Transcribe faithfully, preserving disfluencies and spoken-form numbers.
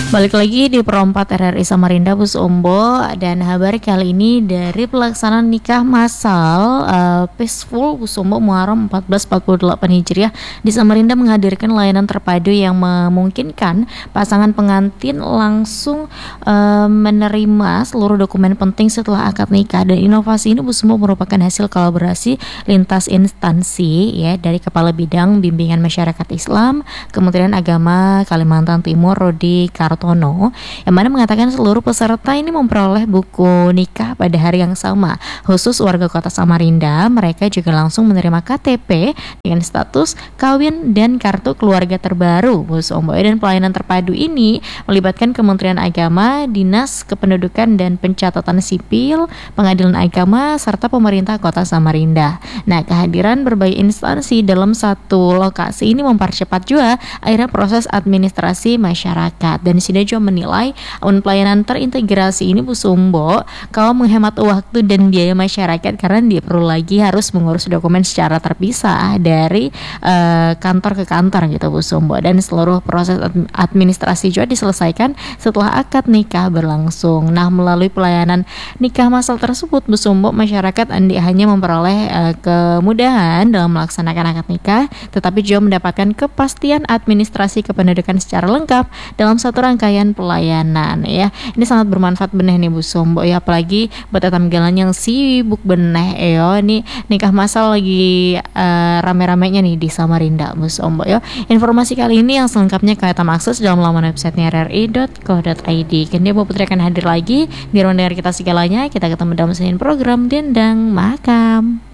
Balik lagi di Perompat R R I Samarinda Bu Ombo, dan kabar kali ini dari pelaksanaan nikah massal uh, Peaceful Bu Ombo Muharram seribu empat ratus empat puluh delapan Hijriah di Samarinda menghadirkan layanan terpadu yang memungkinkan pasangan pengantin langsung uh, menerima seluruh dokumen penting setelah akad nikah. Dan inovasi ini Bu Ombo merupakan hasil kolaborasi lintas instansi ya, dari Kepala Bidang Bimbingan Masyarakat Islam Kementerian Agama Kalimantan Timur Rodi Kartono, yang mana mengatakan seluruh peserta ini memperoleh buku nikah pada hari yang sama. Khusus warga kota Samarinda, mereka juga langsung menerima K T P dengan status kawin dan kartu keluarga terbaru Bu Ombo. Dan pelayanan terpadu ini melibatkan Kementerian Agama, Dinas Kependudukan dan Pencatatan Sipil, Pengadilan Agama, serta pemerintah kota Samarinda. Nah, kehadiran berbagai instansi dalam satu lokasi ini mempercepat juga akhirnya proses administrasi masyarakat. Dan Sidojo menilai un pelayanan terintegrasi ini Bu Ombo kalau menghemat waktu dan biaya masyarakat, karena dia perlu lagi harus mengurus dokumen secara terpisah dari uh, kantor ke kantor gitu Bu Ombo. Dan seluruh proses administrasi juga diselesaikan setelah akad nikah berlangsung. Nah, melalui pelayanan nikah massal tersebut Bu Ombo, masyarakat hanya memperoleh uh, kemudahan dalam melaksanakan akad nikah, tetapi juga mendapatkan kepastian administrasi kependudukan secara lengkap dalam satu rangkaian pelayanan ya. Ini sangat bermanfaat benih nih Bu Ombo ya, apalagi buat tampilan yang sibuk benih yo. Ini nikah massal lagi uh, rame-ramenya nih di Samarinda Bu Ombo ya. Informasi kali ini yang selengkapnya kalian akses dalam laman websitenya r r i dot co dot i d. Kemudian Bu Putri akan hadir lagi biar mendengar kita segalanya. Kita ketemu dalam senin program Dendang Makam.